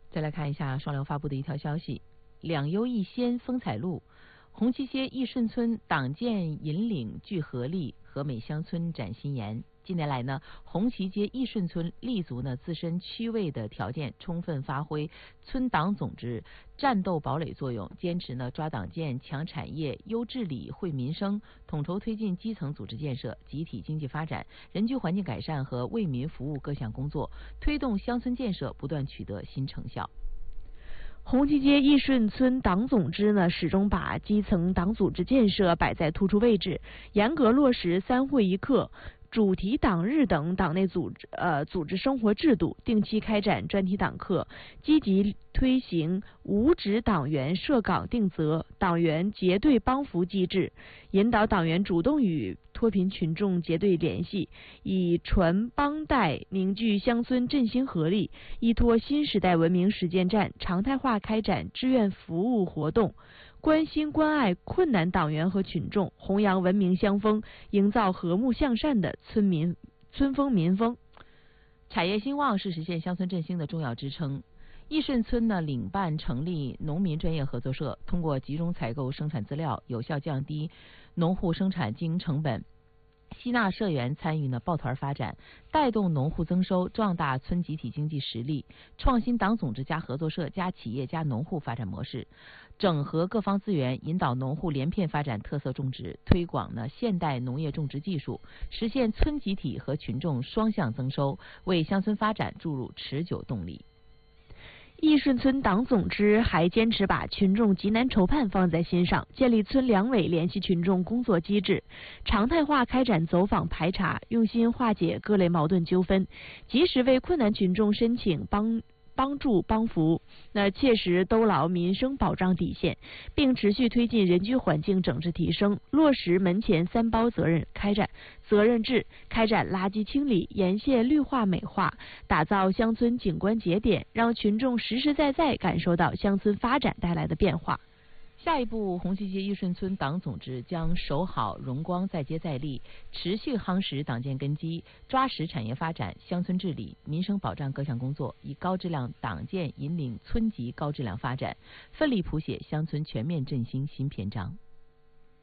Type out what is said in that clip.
再来看一下双流发布的一条消息：两优一先风采路，红旗街义顺村党建引领聚合力，和美乡村展新颜。近年来呢，红旗街义顺村立足自身区位的条件，充分发挥村党总支战斗堡垒作用，坚持抓党建、强产业、优治理、惠民生，统筹推进基层组织建设、集体经济发展、人居环境改善和为民服务各项工作，推动乡村建设不断取得新成效。 红旗街义顺村党总支始终把基层党组织建设摆在突出位置，严格落实3会1课、主题党日等党内组织生活制度，定期开展专题党课，积极推行无职党员设岗定责、党员结对帮扶机制，引导党员主动与脱贫群众结对联系，以传帮带凝聚乡村振兴合力，依托新时代文明实践站，常态化开展志愿服务活动，关心关爱困难党员和群众，弘扬文明乡风，营造和睦向善的村风民风。 产业兴旺是实现乡村振兴的重要支撑。义顺村领办成立农民专业合作社，通过集中采购生产资料，有效降低农户生产经营成本，吸纳社员参与抱团发展，带动农户增收，壮大村集体经济实力，创新党组织加合作社加企业加农户发展模式，整合各方资源，引导农户连片发展特色种植，推广现代农业种植技术，实现村集体和群众双向增收，为乡村发展注入持久动力。 义顺村党总支还坚持把群众急难愁盼放在心上，建立村两委联系群众工作机制，常态化开展走访排查，用心化解各类矛盾纠纷，及时为困难群众申请帮助帮扶，切实兜牢民生保障底线，并持续推进人居环境整治提升，落实门前3包责任，开展责任制，开展垃圾清理、沿线绿化美化，打造乡村景观节点，让群众实实在在感受到乡村发展带来的变化。 下一步，红旗街义顺村党总支将守好荣光再接再厉，持续夯实党建根基，抓实产业发展、乡村治理、民生保障各项工作，以高质量党建引领村级高质量发展，奋力谱写乡村全面振兴新篇章。